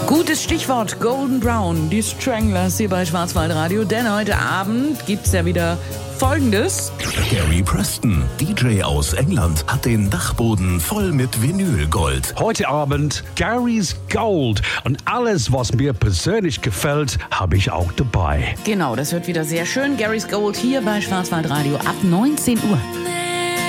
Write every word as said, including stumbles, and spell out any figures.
Gutes Stichwort, Golden Brown, die Stranglers hier bei Schwarzwaldradio. Denn heute Abend gibt's ja wieder Folgendes. Gary Preston, D J aus England, hat den Dachboden voll mit Vinylgold. Heute Abend Gary's Gold. Und alles, was mir persönlich gefällt, habe ich auch dabei. Genau, das wird wieder sehr schön. Gary's Gold hier bei Schwarzwaldradio ab neunzehn Uhr.